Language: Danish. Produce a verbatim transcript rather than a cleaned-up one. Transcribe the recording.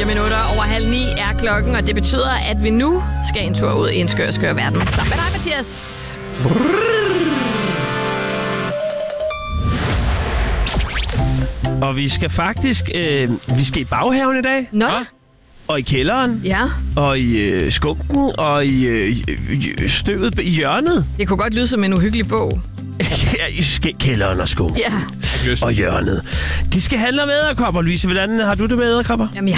minutter over halv ni er klokken, og det betyder, at vi nu skal en tur ud i en skør, skør verden. Sammen med dig, Mathias. Og vi skal faktisk øh, vi skal i baghaven i dag. Nå. Og i kælderen. Ja. Og i øh, skunken. Og i øh, støvet i hjørnet. Det kunne godt lyde som en uhyggelig bog. Ja, i sk- kælderen og skunken. Ja. Og hjørnet. De skal handle om æderkopper, Louise. Hvordan har du det med æderkopper? Jamen, jeg